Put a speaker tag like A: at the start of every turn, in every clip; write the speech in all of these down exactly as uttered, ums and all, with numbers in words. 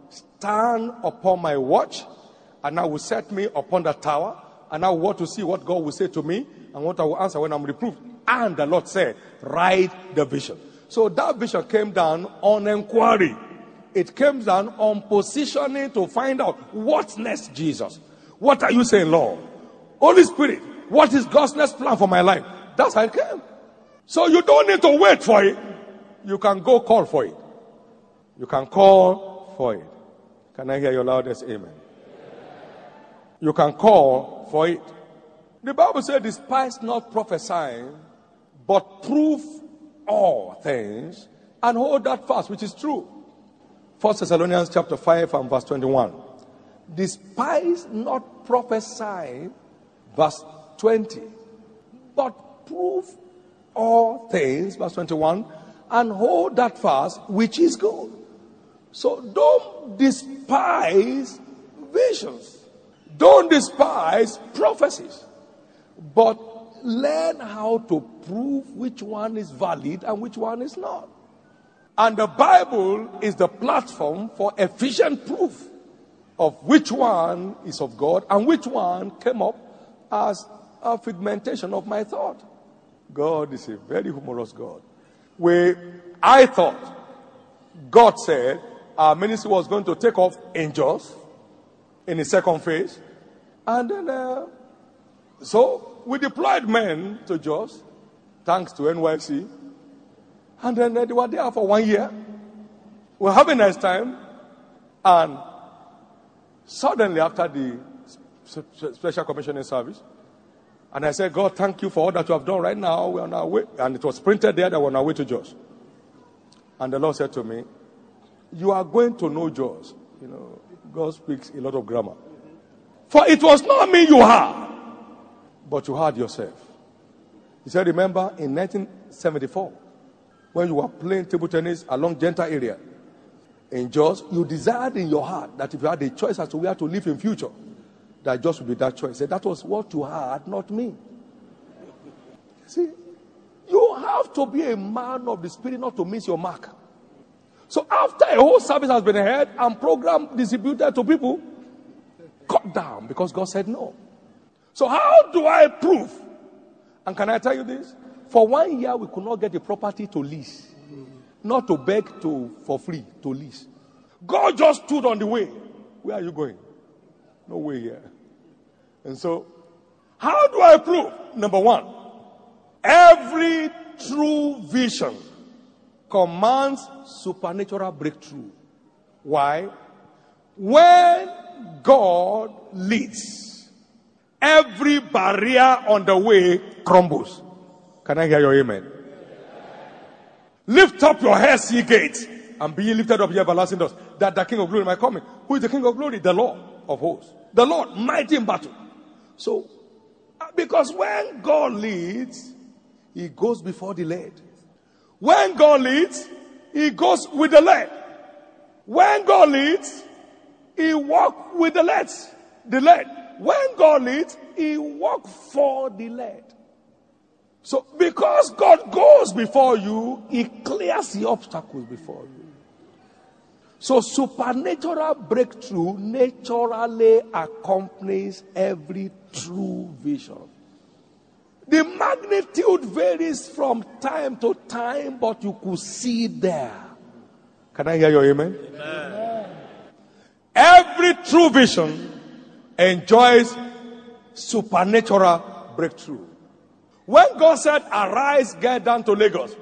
A: stand upon my watch, and I will set me upon the tower, and I will want to see what God will say to me, and what I will answer when I'm reproved. And the Lord said, write the vision. So that vision came down on inquiry. It came down on positioning to find out what's next, Jesus. What are you saying, Lord? Holy Spirit, what is God's next plan for my life? That's how it came. So you don't need to wait for it. You can go call for it. You can call for it. Can I hear your loudest amen? You can call for it. The Bible says, despise not prophesying, but prove all things and hold that fast, which is true. First Thessalonians chapter five and verse twenty-one. Despise not prophesying, verse twenty, but prove all things, verse twenty-one, and hold that fast, which is good. So don't despise visions. Don't despise prophecies. But learn how to prove which one is valid and which one is not. And the Bible is the platform for efficient proof of which one is of God and which one came up as a figmentation of my thought. God is a very humorous God. Where I thought God said our ministry was going to take off in Jos in the second phase. And then, uh, so we deployed men to Jos, thanks to N Y C. And then uh, they were there for one year. We were having a nice time. And suddenly, after the special commissioning service, and I said, God, thank you for all that you have done right now. We're on our way. And it was printed there that we're on our way to Jos. And the Lord said to me, you are going to know Jos. You know, God speaks a lot of grammar. For it was not me you had, but you had yourself. He said, remember in nineteen seventy-four, when you were playing table tennis along Genta area in Jos, you desired in your heart that if you had a choice as to where to live in future, that Jos would be that choice. He said, that was what you had, not me. See, you have to be a man of the Spirit not to miss your mark. So after a whole service has been held and program distributed to people, cut down because God said no. So how do I prove? And can I tell you this? For one year we could not get the property to lease. Not to beg to for free, to lease. God just stood on the way. Where are you going? No way here. And so, how do I prove? Number one, every true vision commands supernatural breakthrough. Why? When God leads, every barrier on the way crumbles. Can I hear your amen? Lift up your heads, ye gates, and be ye lifted up, ye everlasting doors, that the King of glory might come in. Who is the King of glory? The Lord of hosts. The Lord, mighty in battle. So, because when God leads, he goes before the led. When God leads, he goes with the led. When God leads, he walks with the led. The led. When God leads, he walks for the led. So, because God goes before you, he clears the obstacles before you. So, supernatural breakthrough naturally accompanies every true vision. The magnitude varies from time to time, but you could see there. Can I hear your amen? Amen. Every true vision enjoys supernatural breakthrough. When God said, arise, get down to Lagos,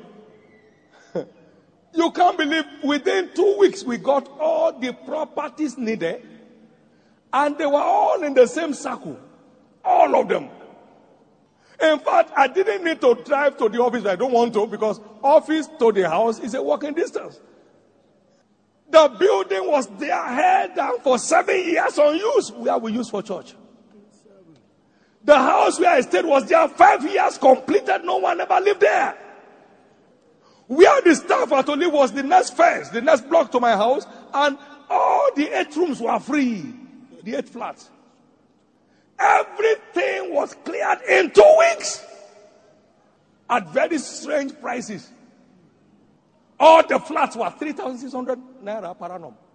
A: you can't believe within two weeks we got all the properties needed, and they were all in the same circle. All of them. In fact, I didn't need to drive to the office. I don't want to, because office to the house is a walking distance. The building was there held down for seven years unused, where we use for church. The house where I stayed was there five years completed. No one ever lived there. Where the staff had to live was the next fence, the next block to my house, and all the eight rooms were free. The eight flats. Everything was cleared in two weeks at very strange prices. All the flats were three thousand six hundred naira per annum.